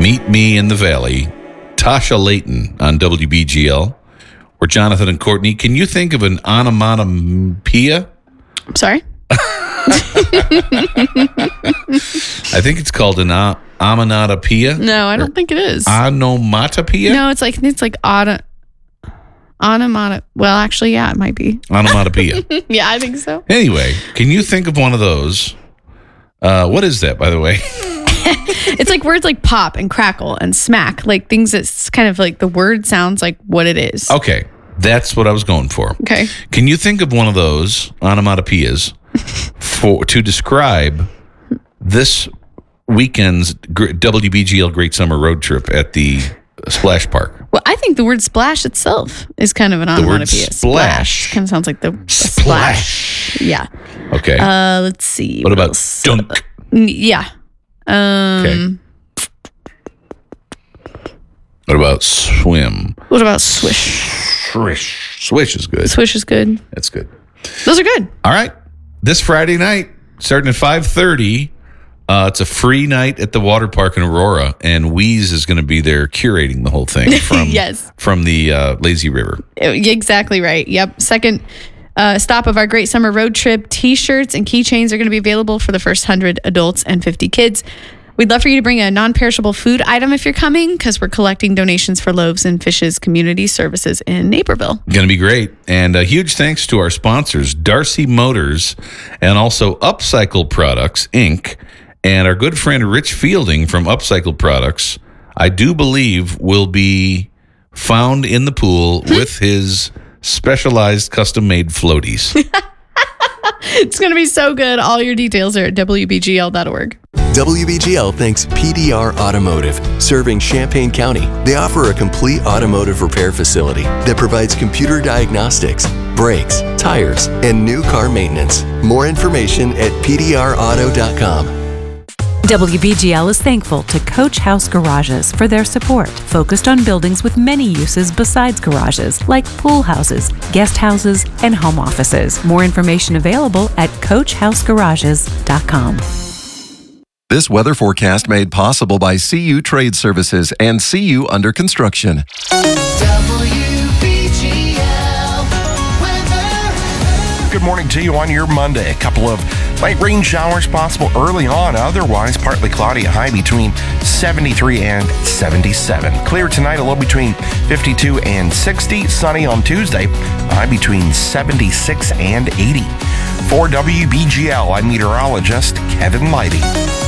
Meet Me in the Valley, Tasha Layton on WBGL, or Jonathan and Courtney. Can you think of an onomatopoeia? I'm sorry? I think it's called an onomatopoeia. No, I don't think it is. Onomatopoeia? No, it's like onomatopoeia. Well, actually, yeah, it might be. Onomatopoeia. Yeah, I think so. Anyway, can you think of one of those? What is that, by the way? It's like words like pop and crackle and smack, like things that's kind of like the word sounds like what it is. Okay, that's what I was going for. Okay. Can you think of one of those onomatopoeias to describe this weekend's WBGL Great Summer Road Trip at the Splash Park? Well, I think the word splash itself is kind of an onomatopoeia. word splash. Kind of sounds like the Splash. Yeah. Okay. Let's see. What about else? dunk? Yeah. Okay. What about swim? What about swish? Swish. Swish is good. Swish is good. That's good. Those are good. All right. This Friday night, starting at 5:30, it's a free night at the water park in Aurora, and Wheeze is going to be there curating the whole thing from Yes. from the lazy river. Exactly right. Yep. Second stop of our Great Summer Road Trip. T-shirts and keychains are going to be available for the first 100 adults and 50 kids. We'd love for you to bring a non-perishable food item if you're coming, because we're collecting donations for Loaves and Fishes Community Services in Naperville. Going to be great. And a huge thanks to our sponsors, Darcy Motors, and also Upcycle Products, Inc., and our good friend Rich Fielding from Upcycle Products, I do believe will be found in the pool with his specialized custom-made floaties. It's going to be so good. All your details are at WBGL.org. WBGL thanks PDR Automotive, serving Champaign County. They offer a complete automotive repair facility that provides computer diagnostics, brakes, tires, and new car maintenance. More information at pdrauto.com. WBGL is thankful to Coach House Garages for their support, focused on buildings with many uses besides garages, like pool houses, guest houses, and home offices. More information available at coachhousegarages.com. This weather forecast made possible by CU Trade Services and CU Under Construction. Good morning to you on your Monday. A couple of light rain showers possible early on. Otherwise, partly cloudy, a high between 73 and 77. Clear tonight, a low between 52 and 60. Sunny on Tuesday, a high between 76 and 80. For WBGL, I'm meteorologist Kevin Leidy.